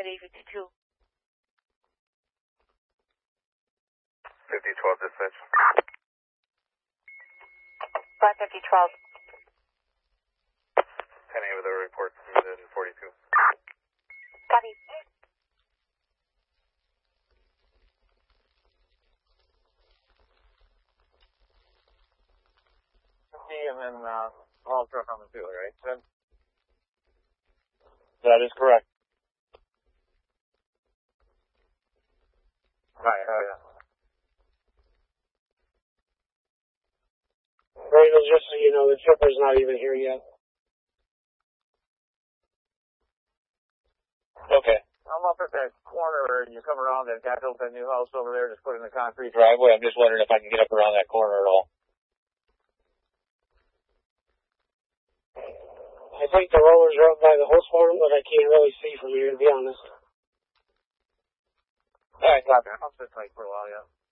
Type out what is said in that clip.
5012 dispatch. 55012. 10A with a report submitted in 42. Copy. And then haul truck on the field, right? That is correct. Right, yeah. Randall, just so you know, the chipper's not even here yet. Okay. I'm up at that corner where you come around that guy built that new house over there, just put in the concrete Driveway, I'm just wondering if I can get up around that corner at all. I think the rollers are up by the hose farm, but I can't really see from here, to be honest. Alright, got that. I'll sit tight for a while, yeah.